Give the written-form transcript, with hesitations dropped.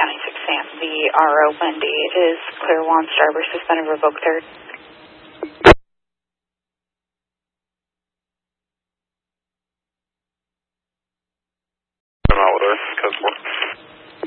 County 6 Sam. The RO Wendy is clear. Juan Starber, suspended, revoke third.